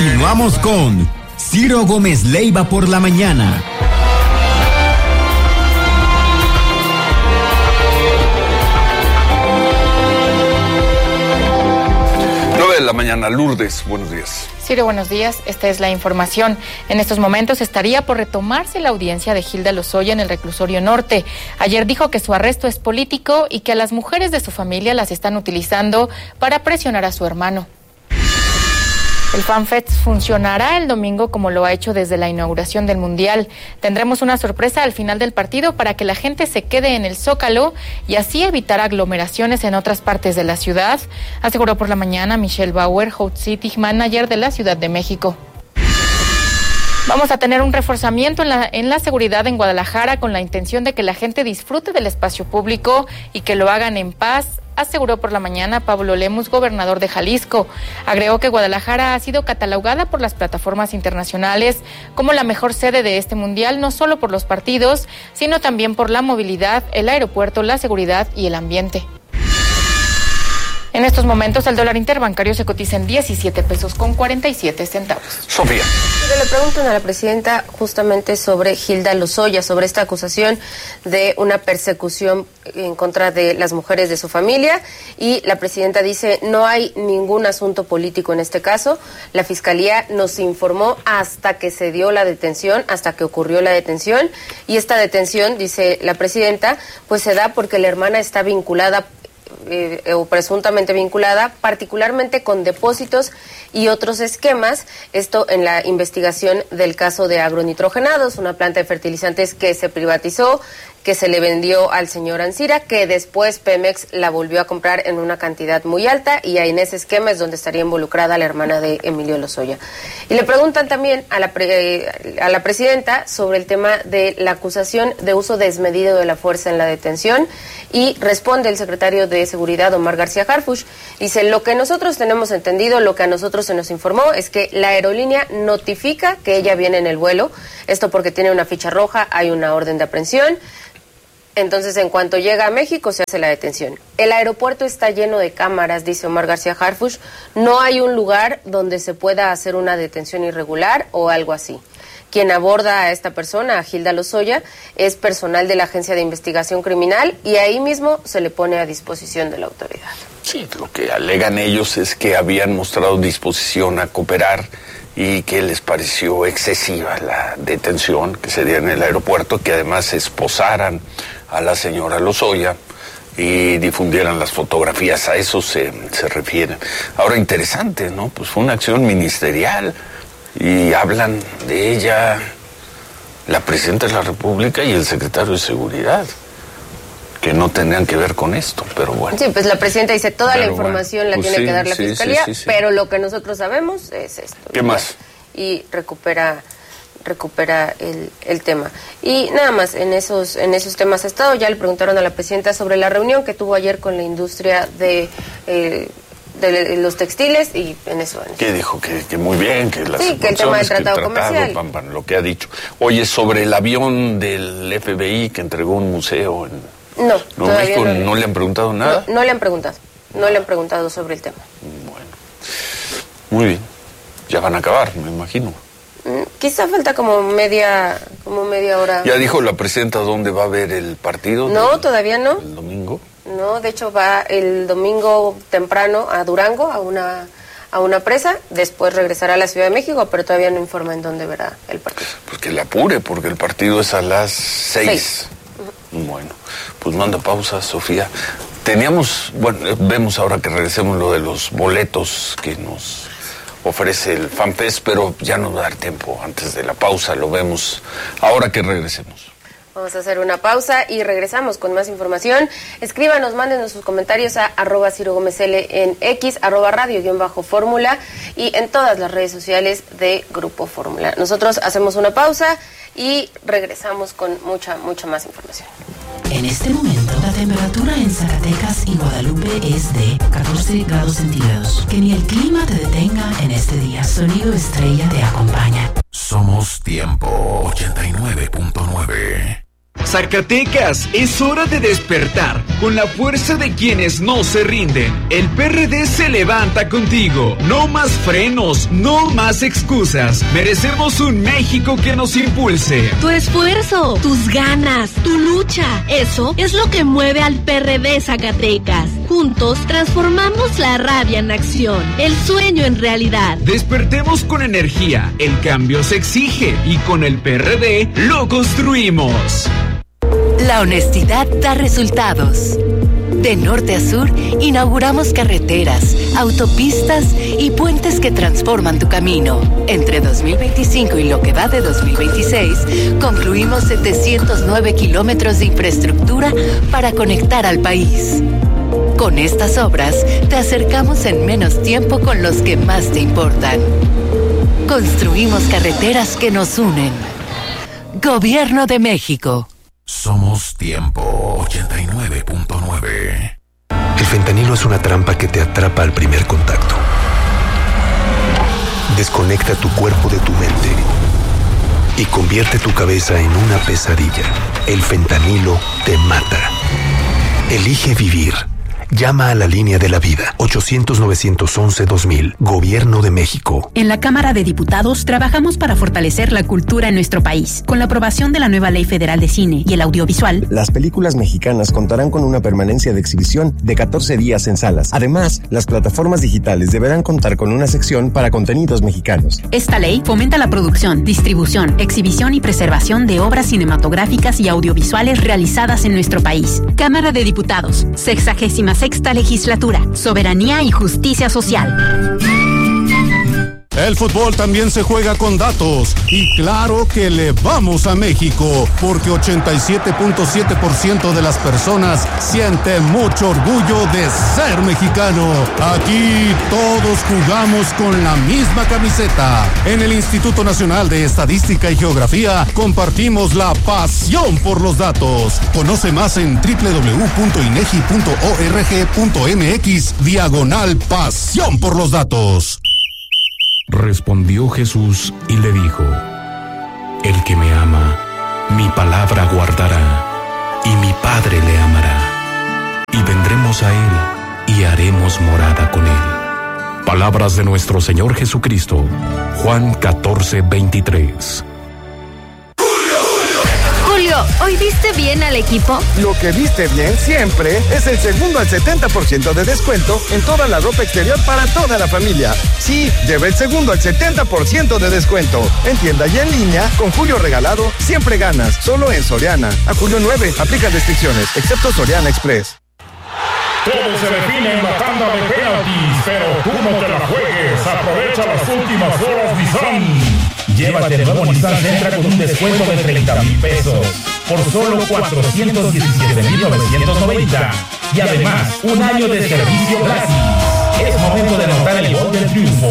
Continuamos con Ciro Gómez Leiva por la mañana. 9 de la mañana, Lourdes, buenos días. Ciro, buenos días. Esta es la información. En estos momentos estaría por retomarse la audiencia de Hilda Lozoya en el reclusorio norte. Ayer dijo que su arresto es político y que a las mujeres de su familia las están utilizando para presionar a su hermano. El FanFest funcionará el domingo como lo ha hecho desde la inauguración del Mundial. Tendremos una sorpresa al final del partido para que la gente se quede en el Zócalo y así evitar aglomeraciones en otras partes de la ciudad, aseguró por la mañana Michelle Bauer, Hot City Manager de la Ciudad de México. Vamos a tener un reforzamiento en la seguridad en Guadalajara con la intención de que la gente disfrute del espacio público y que lo hagan en paz, aseguró por la mañana Pablo Lemus, gobernador de Jalisco. Agregó que Guadalajara ha sido catalogada por las plataformas internacionales como la mejor sede de este mundial, no solo por los partidos, sino también por la movilidad, el aeropuerto, la seguridad y el ambiente. En estos momentos el dólar interbancario se cotiza en 17 pesos con 47 centavos. Sofía. Le preguntan a la presidenta justamente sobre Hilda Lozoya, sobre esta acusación de una persecución en contra de las mujeres de su familia, y la presidenta dice no hay ningún asunto político en este caso. La fiscalía nos informó hasta que se dio la detención, hasta que ocurrió la detención, y esta detención, dice la presidenta, pues se da porque la hermana está vinculada o presuntamente vinculada, particularmente con depósitos y otros esquemas, esto en la investigación del caso de agronitrogenados, una planta de fertilizantes que se privatizó, que se le vendió al señor Ancira, que después Pemex la volvió a comprar en una cantidad muy alta, y ahí en ese esquema es donde estaría involucrada la hermana de Emilio Lozoya. Y le preguntan también a la presidenta sobre el tema de la acusación de uso desmedido de la fuerza en la detención, y responde el secretario de Seguridad, Omar García Harfuch, dice, lo que nosotros tenemos entendido, lo que a nosotros se nos informó es que la aerolínea notifica que ella viene en el vuelo, esto porque tiene una ficha roja, hay una orden de aprehensión. Entonces, en cuanto llega a México, se hace la detención. El aeropuerto está lleno de cámaras, dice Omar García Harfuch. No hay un lugar donde se pueda hacer una detención irregular o algo así. Quien aborda a esta persona, a Hilda Lozoya, es personal de la Agencia de Investigación Criminal, y ahí mismo se le pone a disposición de la autoridad. Sí, lo que alegan ellos es que habían mostrado disposición a cooperar y que les pareció excesiva la detención que se dio en el aeropuerto, que además esposaran a la señora Lozoya y difundieran las fotografías. A eso se refieren. Ahora, interesante, ¿no? Pues fue una acción ministerial y hablan de ella la presidenta de la República y el secretario de Seguridad, que no tendrían que ver con esto, pero bueno. Sí, pues la presidenta dice toda la información la tiene que dar la Fiscalía, sí. pero lo que nosotros sabemos es esto. ¿Qué más? Y recupera el tema. Y nada más, en esos temas ha estado. Ya le preguntaron a la presidenta sobre la reunión que tuvo ayer con la industria de los textiles, y en eso. ¿Qué dijo? Que muy bien, que las sí, que el tema del tratado comercial. Lo que ha dicho. Oye, sobre el avión del FBI que entregó un museo en... No, México, ¿no le han preguntado nada? No le han preguntado. No le han preguntado sobre el tema. Bueno, muy bien. Ya van a acabar, me imagino. Quizá falta como media hora. ¿Ya dijo la presidenta dónde va a haber el partido? No, todavía no. ¿El domingo? No, de hecho va el domingo temprano a Durango, a una presa, después regresará a la Ciudad de México, pero todavía no informa en dónde verá el partido. Pues que le apure, porque el partido es a las 6. Bueno, pues manda pausa, Sofía. Vemos ahora que regresemos lo de los boletos que nos ofrece el FanFest, pero ya no va a dar tiempo antes de la pausa, lo vemos ahora que regresemos. Vamos a hacer una pausa y regresamos con más información. Escríbanos, mándenos sus comentarios a @Ciro Gómez L en X, @radio_fórmula y en todas las redes sociales de Grupo Fórmula. Nosotros hacemos una pausa y regresamos con mucha más información. En este momento, la temperatura en Zacatecas y Guadalupe es de 14 grados centígrados. Que ni el clima te detenga en este día. Sonido Estrella te acompaña. Somos Tiempo 89.9. Zacatecas, es hora de despertar con la fuerza de quienes no se rinden. El PRD se levanta contigo. No más frenos, no más excusas. Merecemos un México que nos impulse. Tu esfuerzo, tus ganas, tu lucha, eso es lo que mueve al PRD Zacatecas. Juntos transformamos la rabia en acción, el sueño en realidad. Despertemos con energía. El cambio se exige y con el PRD lo construimos. La honestidad da resultados. De norte a sur, inauguramos carreteras, autopistas y puentes que transforman tu camino. Entre 2025 y lo que va de 2026, concluimos 709 kilómetros de infraestructura para conectar al país. Con estas obras, te acercamos en menos tiempo con los que más te importan. Construimos carreteras que nos unen. Gobierno de México. Somos Tiempo 89.9. El fentanilo es una trampa que te atrapa al primer contacto. Desconecta tu cuerpo de tu mente y convierte tu cabeza en una pesadilla. El fentanilo te mata. Elige vivir. Llama a la línea de la vida. 800-911-2000. Gobierno de México. En la Cámara de Diputados trabajamos para fortalecer la cultura en nuestro país. Con la aprobación de la nueva Ley Federal de Cine y el Audiovisual, las películas mexicanas contarán con una permanencia de exhibición de 14 días en salas. Además, las plataformas digitales deberán contar con una sección para contenidos mexicanos. Esta ley fomenta la producción, distribución, exhibición y preservación de obras cinematográficas y audiovisuales realizadas en nuestro país. Cámara de Diputados, 66ª Legislatura, Soberanía y Justicia Social. El fútbol también se juega con datos y claro que le vamos a México porque 87.7% de las personas siente mucho orgullo de ser mexicano. Aquí todos jugamos con la misma camiseta. En el Instituto Nacional de Estadística y Geografía compartimos la pasión por los datos. Conoce más en www.inegi.org.mx/pasión por los datos. Respondió Jesús y le dijo: El que me ama, mi palabra guardará, y mi Padre le amará, y vendremos a él, y haremos morada con él. Palabras de nuestro Señor Jesucristo. Juan 14:23. Julio, ¿hoy viste bien al equipo? Lo que viste bien siempre es el segundo al 70% de descuento en toda la ropa exterior para toda la familia. Sí, lleva el segundo al 70% de descuento. En tienda y en línea, con Julio regalado, siempre ganas. Solo en Soriana. A julio 9, aplica restricciones, excepto Soriana Express. Todo se define en la tanda de penaltis, pero tú no te la juegues. Aprovecha las últimas horas Nissan. Llévate el nuevo Nissan Sentra con un descuento de 30,000 pesos por solo 417,990 y además un año de servicio gratis. Es momento de anotar el gol del triunfo.